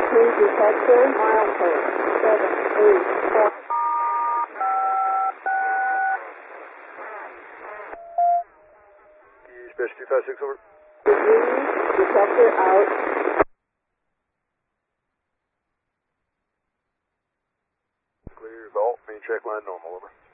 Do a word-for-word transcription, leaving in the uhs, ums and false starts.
Please detector, milepost, seven, eight, four. Dispatch two five six, over. Union, detector out. Clear, vault, main track line normal, over.